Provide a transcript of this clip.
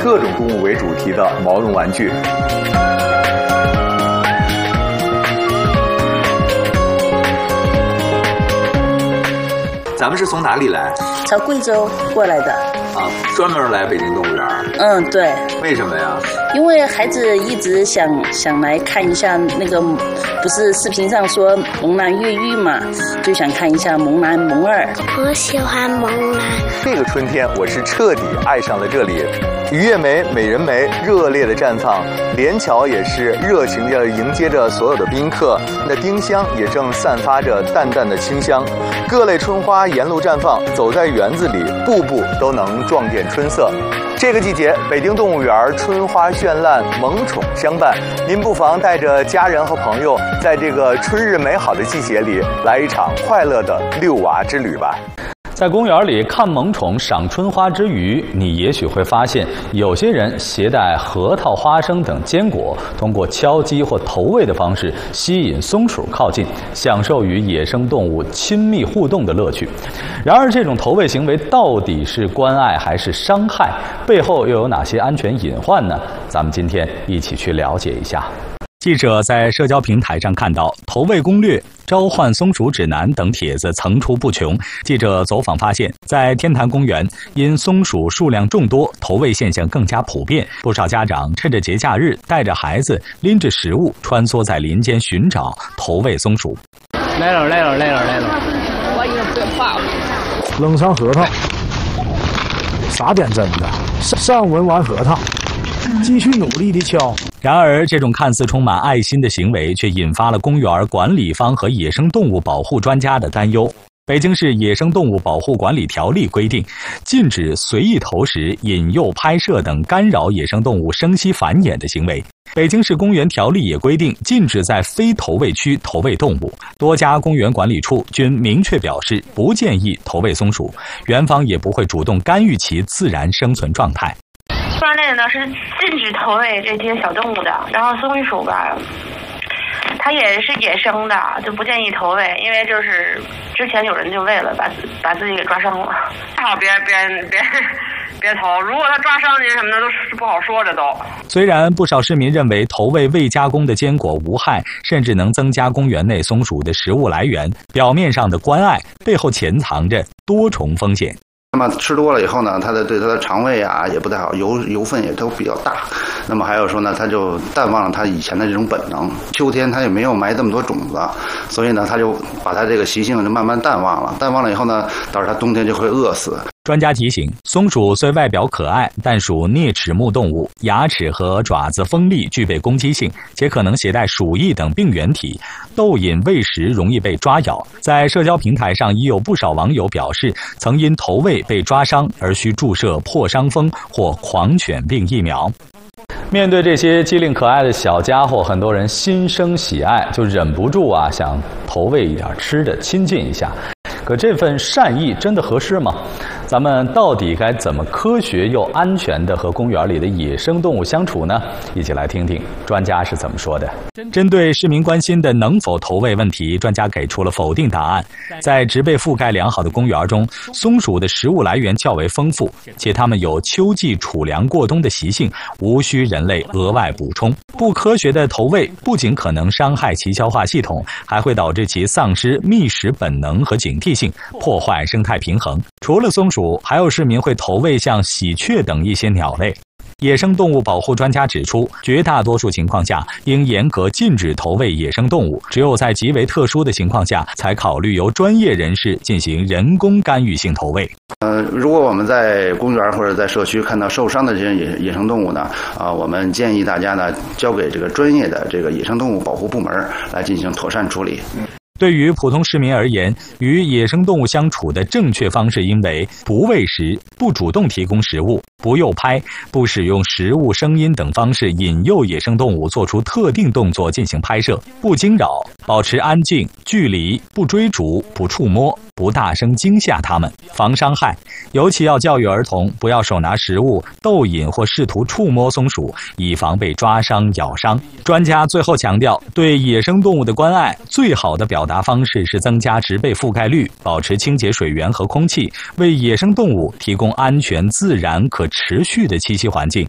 各种动物为主题的毛绒玩具。咱们是从哪里来？ 从贵州过来的。 啊，专门来北京动物园？ 嗯，对。 为什么呀？ 因为孩子一直想来看一下那个，不是视频上说萌男越狱嘛，就想看一下萌男萌二。 我喜欢萌男。 这个春天，我是彻底爱上了这里。鱼叶梅、美人梅热烈的绽放，连桥也是热情地迎接着所有的宾客。那丁香也正散发着淡淡的清香，各类春花沿路绽放，走在园子里，步步都能装点春色。这个季节，北京动物园春花绚烂，萌宠相伴。您不妨带着家人和朋友，在这个春日美好的季节里，来一场快乐的遛娃之旅吧。 在公园里看萌宠、赏春花之余，你也许会发现，有些人携带核桃、花生等坚果，通过敲击或投喂的方式吸引松鼠靠近，享受与野生动物亲密互动的乐趣。然而，这种投喂行为到底是关爱还是伤害？背后又有哪些安全隐患呢？咱们今天一起去了解一下。记者在社交平台上看到投喂攻略、召唤松鼠指南等帖子层出不穷。记者走访发现，在天坛公园，因松鼠数量众多，投喂现象更加普遍。不少家长趁着节假日，带着孩子拎着食物，穿梭在林间寻找投喂松鼠。 来了！ 我已经不怕了。 扔上核桃，撒点真的，上闻完核桃，继续努力地敲。 然而，这种看似充满爱心的行为，却引发了公园管理方和野生动物保护专家的担忧。北京市野生动物保护管理条例规定，禁止随意投食、引诱、拍摄等干扰野生动物生息繁衍的行为。北京市公园条例也规定，禁止在非投喂区投喂动物。多家公园管理处均明确表示，不建议投喂松鼠，园方也不会主动干预其自然生存状态。 公园内呢是禁止投喂这些小动物的，然后松鼠吧，它也是野生的，就不建议投喂，因为就是之前有人就喂了，把自己给抓伤了。最好别投，如果它抓伤您什么的都是不好说的都。 虽然不少市民认为投喂未加工的坚果无害，甚至能增加公园内松鼠的食物来源，表面上的关爱背后潜藏着多重风险。 那么吃多了以后呢，对它的肠胃啊也不太好，油分也都比较大。那么还有说呢，它就淡忘了它以前的这种本能。秋天它也没有埋这么多种子，所以呢，它就把它这个习性就慢慢淡忘了。淡忘了以后呢，到时候它冬天就会饿死。 专家提醒，松鼠虽外表可爱，但属啮齿目动物，牙齿和爪子锋利，具备攻击性，且可能携带鼠疫等病原体，逗引喂食容易被抓咬。在社交平台上已有不少网友表示，曾因投喂被抓伤而需注射破伤风或狂犬病疫苗。面对这些机灵可爱的小家伙，很多人心生喜爱，就忍不住想投喂一点吃的，亲近一下。可这份善意真的合适吗？咱们到底该怎么科学又安全地和公园里的野生动物相处呢？一起来听听专家是怎么说的。针对市民关心的能否投喂问题，专家给出了否定答案。在植被覆盖良好的公园中，松鼠的食物来源较为丰富，且它们有秋季储粮过冬的习性，无需人类额外补充。不科学的投喂不仅可能伤害其消化系统，还会导致其丧失觅食本能和警惕性，破坏生态平衡。除了松鼠，还有市民会投喂像喜鹊等一些鸟类。野生动物保护专家指出，绝大多数情况下应严格禁止投喂野生动物，只有在极为特殊的情况下，才考虑由专业人士进行人工干预性投喂。 如果我们在公园或者在社区看到受伤的这些野生动物呢，我们建议大家呢交给这个专业的这个野生动物保护部门来进行妥善处理。 对于普通市民而言，与野生动物相处的正确方式应为不喂食、不主动提供食物、不诱拍、不使用食物、声音等方式引诱野生动物做出特定动作进行拍摄，不惊扰，保持安静、距离，不追逐、不触摸，不大声惊吓它们，防伤害。尤其要教育儿童不要手拿食物逗引或试图触摸松鼠，以防被抓伤、咬伤。专家最后强调，对野生动物的关爱最好的表达方式是增加植被覆盖率，保持清洁水源和空气，为野生动物提供安全、自然、可持续的栖息环境，